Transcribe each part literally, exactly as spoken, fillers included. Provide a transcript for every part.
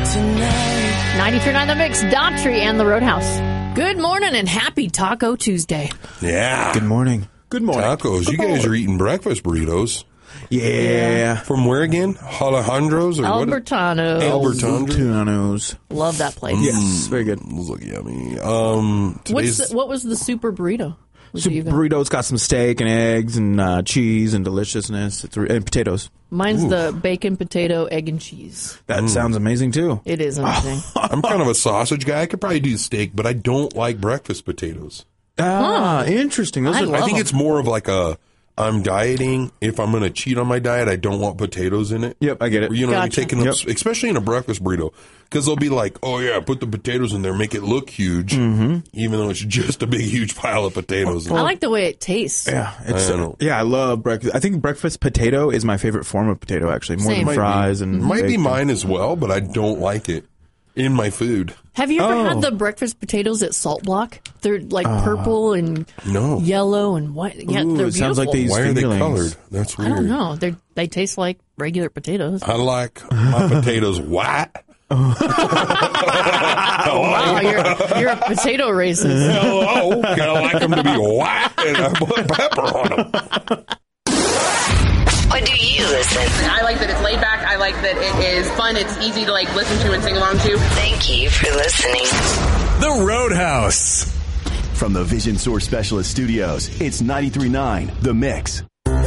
tonight. ninety-three point nine The Mix, Daughtry and the Roadhouse. Good morning and happy Taco Tuesday. Yeah. Good morning. Good morning. Tacos. You guys are eating breakfast burritos. Yeah. From where again? Alejandro's or Albertano's. what? Albertano's. Tunanos. Love that place. Yes, very good. Those look yummy. Um, What's today's the, what was the super burrito? Was So it even- burrito's got some steak and eggs and uh, cheese and deliciousness. It's re- and potatoes. Mine's the bacon, potato, egg, and cheese. That sounds amazing too. It is amazing. I'm kind of a sausage guy. I could probably do steak, but I don't like breakfast potatoes. Ah, interesting. Those I are love I think them. it's more of like a I'm dieting. If I'm going to cheat on my diet, I don't want potatoes in it. Yep, I get it. You know, Gotcha. you're taking up, Yep. especially in a breakfast burrito, because they'll be like, "Oh yeah, put the potatoes in there, make it look huge," mm-hmm. even though it's just a big, huge pile of potatoes. I like the way it tastes. Yeah, it's I know. yeah. I love breakfast. I think breakfast potato is my favorite form of potato. Actually, more Same. than fries and Might be bacon. mine as well, but I don't like it in my food. Have you ever Oh. had the breakfast potatoes at Salt Block? They're like purple and No. yellow and white. Yeah, Ooh, they're it sounds like beautiful. they- Why are they Fingerlings. colored? That's I weird. don't know. They they taste like regular potatoes. I like my potatoes white. Wow, you're, you're a potato racist. Hello, can I like them to be white and I put pepper on them? What do you listen? I like that it's laid back. I like that it is fun. It's easy to like listen to and sing along to. Thank you for listening. The Roadhouse. From the Vision Source Specialist Studios, it's ninety-three point nine The Mix.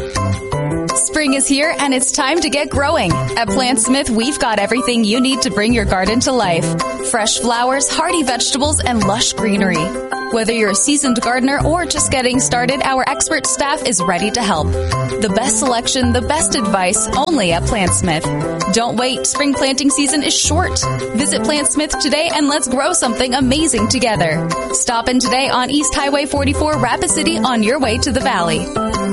Spring is here and it's time to get growing. At Plant Smith, we've got everything you need to bring your garden to life. Fresh flowers, hardy vegetables, and lush greenery. Whether you're a seasoned gardener or just getting started, our expert staff is ready to help. The best selection, the best advice, only at Plant Smith. Don't wait, spring planting season is short. Visit Plant Smith today and let's grow something amazing together. Stop in today on East Highway forty-four, Rapid City, on your way to the valley.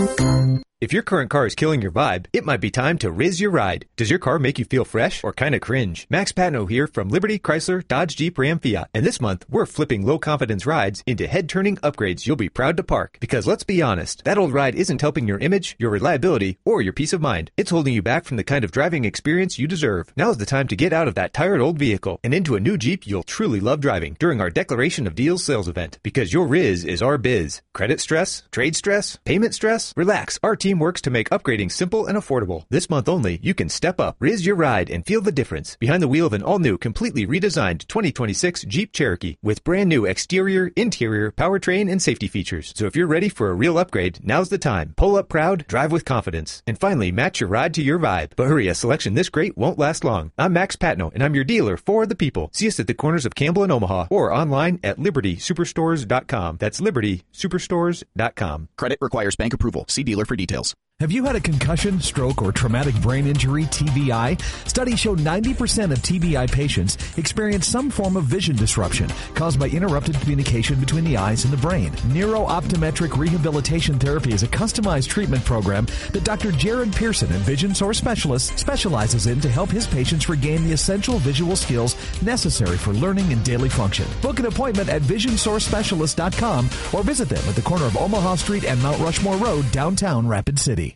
If your current car is killing your vibe, it might be time to Riz your ride. Does your car make you feel fresh or kind of cringe? Max Patno here from Liberty, Chrysler, Dodge, Jeep, Ram, Fiat. And this month, we're flipping low-confidence rides into head-turning upgrades you'll be proud to park. Because let's be honest, that old ride isn't helping your image, your reliability, or your peace of mind. It's holding you back from the kind of driving experience you deserve. Now's the time to get out of that tired old vehicle and into a new Jeep you'll truly love driving during our Declaration of Deals sales event. Because your Riz is our biz. Credit stress? Trade stress? Payment stress? Relax. Our team works to make upgrading simple and affordable. This month only, you can step up, Riz your ride, and feel the difference behind the wheel of an all-new, completely redesigned twenty twenty-six Jeep Cherokee with brand new exterior, interior, powertrain, and safety features. So if you're ready for a real upgrade, now's the time. Pull up proud, drive with confidence, and finally match your ride to your vibe. But hurry, a selection this great won't last long. I'm Max Patno, and I'm your dealer for the people. See us at the corners of Campbell and Omaha or online at liberty superstores dot com. That's liberty superstores dot com. Credit requires bank approval. See dealer for details. Have you had a concussion, stroke, or traumatic brain injury, T B I? Studies show ninety percent of T B I patients experience some form of vision disruption caused by interrupted communication between the eyes and the brain. Neuro-optometric rehabilitation therapy is a customized treatment program that Doctor Jared Pearson, a Vision Source specialist, specializes in to help his patients regain the essential visual skills necessary for learning and daily function. Book an appointment at vision source specialist dot com or visit them at the corner of Omaha Street and Mount Rushmore Road, downtown Rapid City.